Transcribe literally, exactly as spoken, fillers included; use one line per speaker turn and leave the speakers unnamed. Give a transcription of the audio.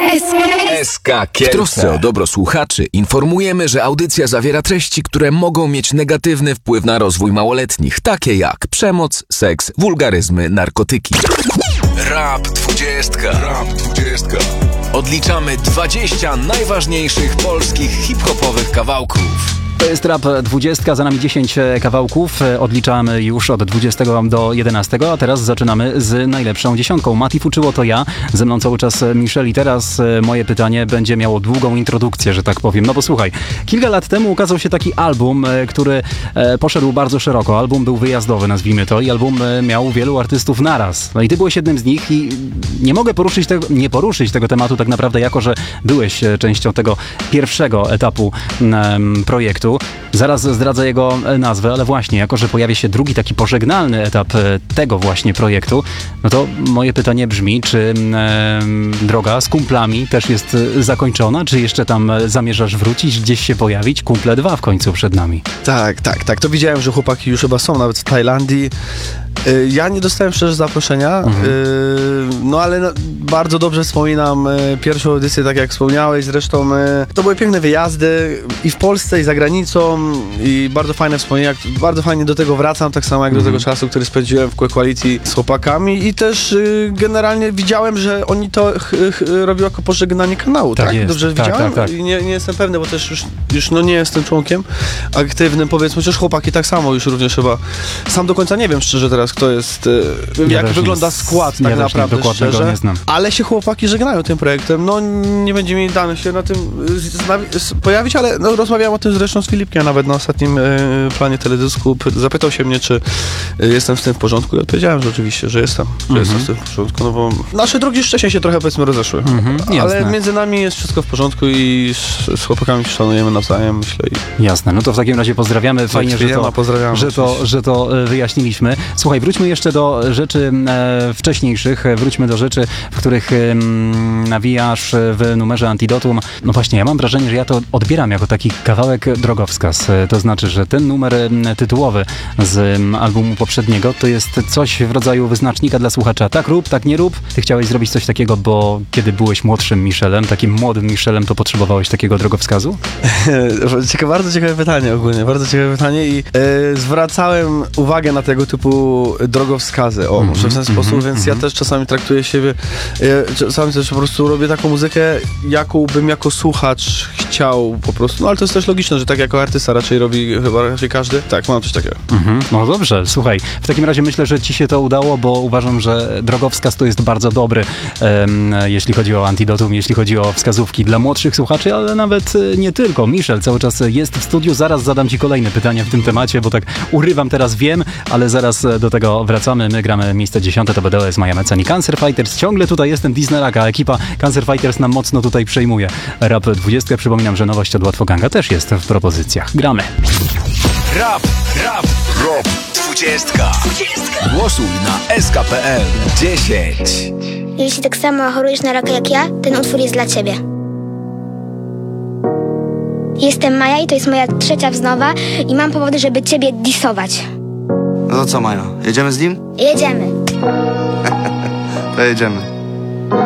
S K Kielce.
W trosce o dobro słuchaczy informujemy, że audycja zawiera treści, które mogą mieć negatywny wpływ na rozwój małoletnich, takie jak przemoc, seks, wulgaryzmy, narkotyki. Rap dwudziestka. Rap dwudziestka. Odliczamy dwadzieścia najważniejszych polskich hip-hopowych kawałków.
To jest Rap dwudziestka, za nami dziesięć kawałków, odliczamy już od dwudziestego do jedenastego, a teraz zaczynamy z najlepszą dziesiątką. Mati Fuczyło to ja, ze mną cały czas Michel i teraz moje pytanie będzie miało długą introdukcję, że tak powiem. No bo słuchaj, kilka lat temu ukazał się taki album, który poszedł bardzo szeroko. Album był wyjazdowy, nazwijmy to, i album miał wielu artystów naraz. No i ty byłeś jednym z nich i nie mogę poruszyć tego, nie poruszyć tego tematu tak naprawdę, jako że byłeś częścią tego pierwszego etapu um, projektu. Zaraz zdradzę jego nazwę, ale właśnie, jako że pojawia się drugi taki pożegnalny etap tego właśnie projektu, no to moje pytanie brzmi, czy e, droga z kumplami też jest zakończona, czy jeszcze tam zamierzasz wrócić, gdzieś się pojawić? Kumple dwa w końcu przed nami.
Tak, tak, tak. To widziałem, że chłopaki już chyba są nawet w Tajlandii. Ja nie dostałem szczerze zaproszenia, mhm. no ale no, bardzo dobrze wspominam pierwszą edycję, tak jak wspomniałeś, zresztą to były piękne wyjazdy i w Polsce, i za granicą, i bardzo fajne wspomnienia, bardzo fajnie do tego wracam, tak samo jak mhm. do tego czasu, który spędziłem w Quality z chłopakami i też generalnie widziałem, że oni to ch- ch- robią jako pożegnanie kanału, tak? tak? Dobrze tak, widziałem? Tak, tak. Nie, nie jestem pewny, bo też już, już no nie jestem członkiem aktywnym, powiedzmy, chociaż chłopaki tak samo już również chyba, sam do końca nie wiem szczerze teraz, kto jest, nie jak wygląda skład tak naprawdę szczerze,
nie znam.
Ale się chłopaki żegnają tym projektem, no nie będzie mi dane się na tym zna- pojawić, ale no, rozmawiałem o tym zresztą z Filipkiem nawet na ostatnim y, planie teledysku, zapytał się mnie, czy y, jestem z tym w porządku i odpowiedziałem, że oczywiście, że jestem, że mm-hmm. jestem z tym w porządku, no bo nasze drogi już wcześniej się trochę powiedzmy rozeszły, mm-hmm, ale między nami jest wszystko w porządku i z, z chłopakami się szanujemy nawzajem, myślę. I...
Jasne, no to w takim razie pozdrawiamy, fajnie, że to, że, to, że to wyjaśniliśmy. Słuchaj, wróćmy jeszcze do rzeczy e, wcześniejszych, wróćmy do rzeczy, w których e, nawijasz w numerze Antidotum. No właśnie, ja mam wrażenie, że ja to odbieram jako taki kawałek drogowskaz. E, to znaczy, że ten numer e, tytułowy z e, albumu poprzedniego to jest coś w rodzaju wyznacznika dla słuchacza. Tak rób, tak nie rób. Ty chciałeś zrobić coś takiego, bo kiedy byłeś młodszym Michelem, takim młodym Michelem, to potrzebowałeś takiego drogowskazu?
Ciekawe, bardzo ciekawe pytanie ogólnie, bardzo ciekawe pytanie i e, zwracałem uwagę na tego typu drogowskazy, o, może mm-hmm, w ten sposób, mm-hmm, więc mm-hmm. ja też czasami traktuję siebie, ja czasami też po prostu robię taką muzykę, jaką bym jako słuchacz chciał po prostu, no ale to jest też logiczne, że tak jako artysta raczej robi chyba raczej każdy. Tak, mam coś takiego.
Mm-hmm. No dobrze, słuchaj, w takim razie myślę, że ci się to udało, bo uważam, że drogowskaz to jest bardzo dobry, um, jeśli chodzi o Antidotum, jeśli chodzi o wskazówki dla młodszych słuchaczy, ale nawet nie tylko. Michel cały czas jest w studiu, zaraz zadam ci kolejne pytania w tym temacie, bo tak urywam teraz, wiem, ale zaraz do tego wracamy. My gramy miejsce dziesiąte, to B D O S, Maja Mecen i Cancer Fighters. Ciągle tutaj jestem Disneylaka, ekipa Cancer Fighters nam mocno tutaj przejmuje. Rap dwudziestka, przypominam, że nowość od Łatwoganga też jest w propozycjach. Gramy.
Rap, rap, rap dwudziestka. Głosuj na S K P L dziesięć.
Jeśli tak samo chorujesz na raka jak ja, ten utwór jest dla ciebie. Jestem Maja i to jest moja trzecia wznowa i mam powody, żeby ciebie disować.
No to co, Maja, jedziemy z nim?
Jedziemy.
To jedziemy.